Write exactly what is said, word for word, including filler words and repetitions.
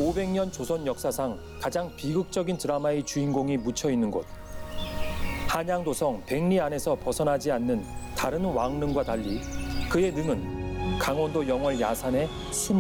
오백 년 조선 역사상 가장 비극적인 드라마의 주인공이 묻혀 있는 곳. 한양도성 백리 안에서 벗어나지 않는 다른 왕릉과 달리 그의 능은 강원도 영월 야산에 숨